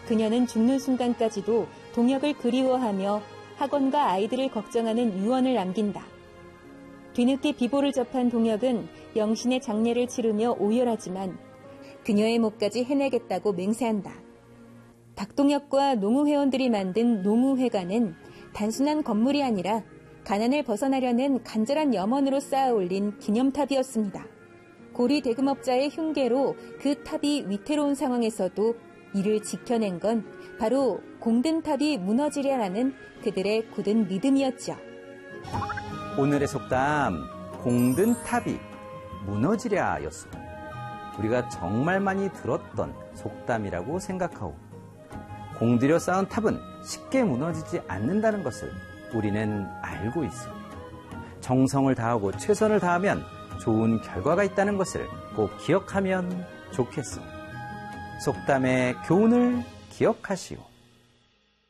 그녀는 죽는 순간까지도 동혁을 그리워하며 학원과 아이들을 걱정하는 유언을 남긴다. 뒤늦게 비보를 접한 동혁은 영신의 장례를 치르며 오열하지만 그녀의 몫까지 해내겠다고 맹세한다. 박동혁과 농우회원들이 만든 농우회관은 단순한 건물이 아니라 가난을 벗어나려는 간절한 염원으로 쌓아 올린 기념탑이었습니다. 고리 대금업자의 흉계로 그 탑이 위태로운 상황에서도 이를 지켜낸 건 바로 공든탑이 무너지랴라는 그들의 굳은 믿음이었죠. 오늘의 속담, 공든탑이 무너지랴였습니다. 우리가 정말 많이 들었던 속담이라고 생각하고 공들여 쌓은 탑은 쉽게 무너지지 않는다는 것을 우리는 알고 있습니다. 정성을 다하고 최선을 다하면 좋은 결과가 있다는 것을 꼭 기억하면 좋겠습니다. 속담의 교훈을 기억하시오.